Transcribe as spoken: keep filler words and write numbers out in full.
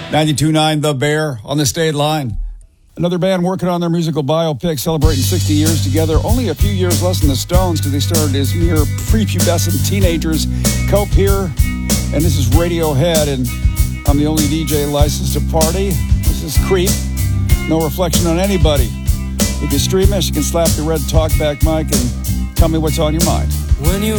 ninety-two point nine The Bear on the State Line. Another band working on their musical biopic, celebrating sixty years together. Only a few years less than the Stones, because they started as mere prepubescent teenagers. Cope here, and this is Radiohead, and I'm the only D J licensed to party. This is Creep. No reflection on anybody. If you stream us, you can slap the red talkback mic and tell me what's on your mind. When you